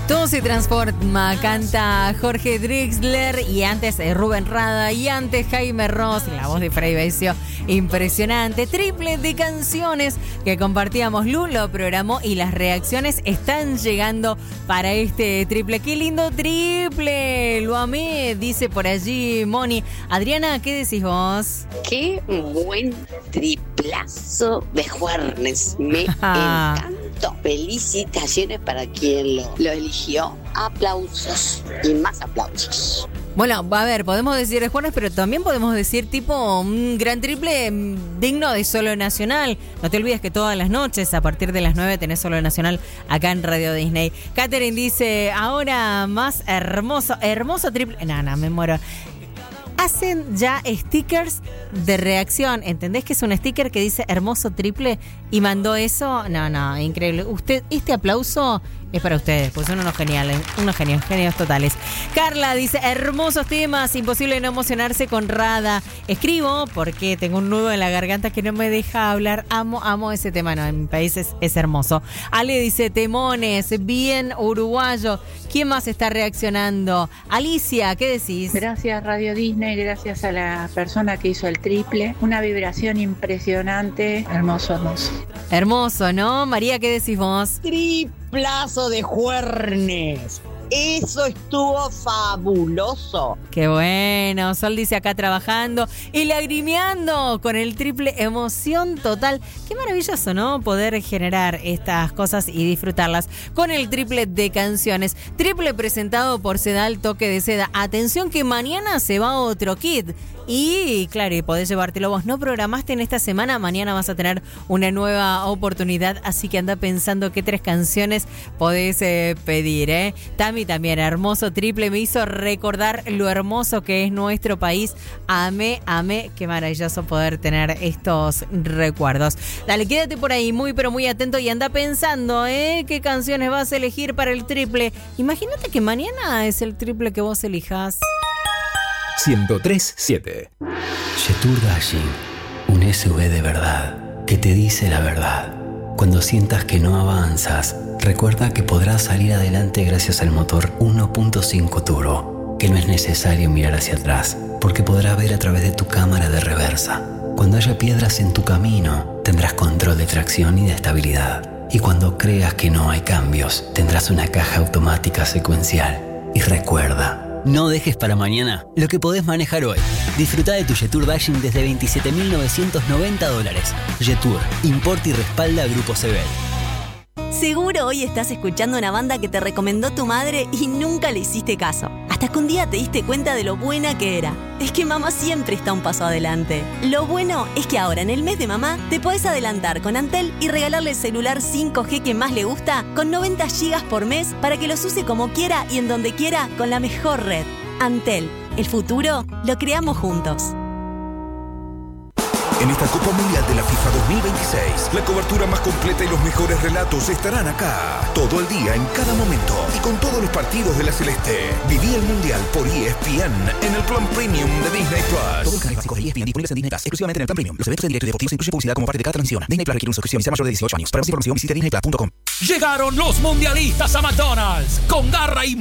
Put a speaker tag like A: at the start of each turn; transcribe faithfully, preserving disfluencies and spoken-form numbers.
A: Todo se transforma, canta Jorge Drexler y antes eh, Rubén Rada y antes Jaime Ross, la voz de Fray Besio, impresionante, triple de canciones que compartíamos. Lu lo programó y las reacciones están llegando para este triple. ¡Qué lindo triple! Lo amé, dice por allí Moni. Adriana, ¿qué decís vos?
B: ¡Qué buen triplazo de Juernes! Me encantó. Felicitaciones para quien lo, lo eligió. Aplausos y más aplausos.
A: Bueno, a ver, podemos decir de Juernes, pero también podemos decir tipo un gran triple digno de Solo Nacional. No te olvides que todas las noches, a partir de las nueve, tenés Solo Nacional acá en Radio Disney. Catherine dice, ahora más hermoso, hermoso triple... No, no, me muero. Hacen ya stickers de reacción. ¿Entendés que es un sticker que dice hermoso triple y mandó eso? No, no, increíble. Usted, este aplauso es para ustedes, pues son unos geniales, unos genios, genios totales. Carla dice, hermosos temas, imposible no emocionarse con Rada. Escribo porque tengo un nudo en la garganta que no me deja hablar. Amo, amo ese tema, no, en mi país es, es hermoso. Ale dice, temones, bien uruguayo. ¿Quién más está reaccionando? Alicia, ¿qué decís?
C: Gracias Radio Disney, gracias a la persona que hizo el triple. Una vibración impresionante, hermoso, hermoso.
A: Hermoso, ¿no? María, ¿qué decís vos?
D: Triplazo de Juernes. Eso estuvo fabuloso.
A: Qué bueno. Sol dice acá trabajando y lagrimeando con el triple, emoción total. Qué maravilloso, ¿no? Poder generar estas cosas y disfrutarlas con el triple de canciones. Triple presentado por Sedal Toque de Seda. Atención que mañana se va otro kit. Y claro, y podés llevártelo vos. No programaste en esta semana, mañana vas a tener una nueva oportunidad. Así que anda pensando qué tres canciones podés eh, pedir, ¿eh? Tami también, hermoso triple. Me hizo recordar lo hermoso que es nuestro país. Amé, amé. Qué maravilloso poder tener estos recuerdos. Dale, quédate por ahí muy pero muy atento y anda pensando, ¿eh? ¿Qué canciones vas a elegir para el triple? Imagínate que mañana es el triple que vos elijas.
E: ciento tres punto siete.
F: Jetur Dashing, un S U V de verdad, que te dice la verdad. Cuando sientas que no avanzas, recuerda que podrás salir adelante gracias al motor uno punto cinco turbo, que no es necesario mirar hacia atrás, porque podrás ver a través de tu cámara de reversa. Cuando haya piedras en tu camino, tendrás control de tracción y de estabilidad. Y cuando creas que no hay cambios, tendrás una caja automática secuencial. Y recuerda, no dejes para mañana lo que podés manejar hoy. Disfruta de tu Jetur Dashing desde veintisiete mil novecientos noventa dólares. Jetur, importa y respalda Grupo Sebel.
G: Seguro hoy estás escuchando una banda que te recomendó tu madre y nunca le hiciste caso. Hasta que un día te diste cuenta de lo buena que era. Es que mamá siempre está un paso adelante. Lo bueno es que ahora en el mes de mamá te podés adelantar con Antel y regalarle el celular cinco G que más le gusta con noventa gigas por mes para que los use como quiera y en donde quiera con la mejor red. Antel, el futuro lo creamos juntos.
E: En esta Copa Mundial de la FIFA dos mil veintiséis, la cobertura más completa y los mejores relatos estarán acá. Todo el día, en cada momento. Y con todos los partidos de la Celeste. Viví el Mundial por E S P N en el plan Premium de Disney Plus. Todos los canales básicos de E S P N disponibles en Disney Plus, exclusivamente en el plan Premium. Los eventos en directo y deportivos incluyen publicidad como parte de cada transmisión. Disney Plus requiere una suscripción y sea mayor de dieciocho años. Para más información visita disney plus punto com.
H: Llegaron los mundialistas a McDonald's con garra y